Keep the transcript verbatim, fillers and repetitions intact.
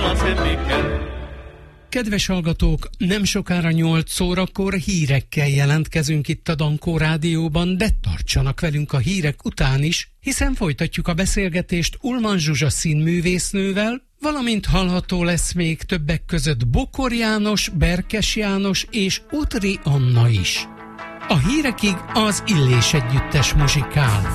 Kedves hallgatók, nem sokára nyolc órakor hírekkel jelentkezünk itt a Dankó Rádióban, de tartsanak velünk a hírek után is, hiszen folytatjuk a beszélgetést Ullmann Zsuzsa színművésznővel, valamint hallható lesz még többek között Bokor János, Berkes János és Utri Anna is. A hírekig az Illés Együttes muzsikál.